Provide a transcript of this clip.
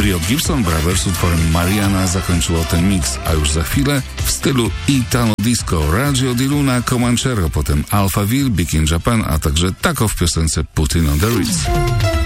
Trio Gibson Brothers z utworem Mariana zakończyło ten miks, a już za chwilę w stylu Italo Disco Radio di Luna Comanchero, potem Alphaville, Big in Japan, a także Taco w piosence Put in on the Ritz.